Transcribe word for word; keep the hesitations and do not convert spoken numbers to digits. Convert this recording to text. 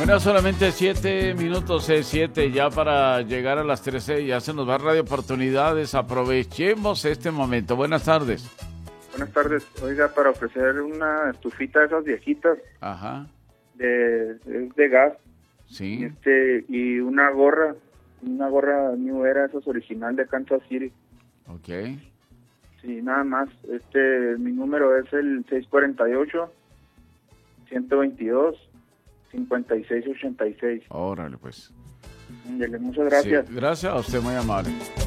Bueno, solamente siete minutos, es siete ya para llegar a las trece. Ya se nos va Radio Oportunidades. Aprovechemos este momento. Buenas tardes. Buenas tardes. Oiga, para ofrecer una estufita de esas viejitas. Ajá. De, de, de gas. Sí. Este, y una gorra. Una gorra New Era, esa es original de Kansas City. Ok. Sí, nada más. Este, mi número es el seis cuatro ocho, uno dos dos, cinco seis ocho seis. Órale, pues. Ándale, muchas gracias. Sí, gracias a usted, muy amable.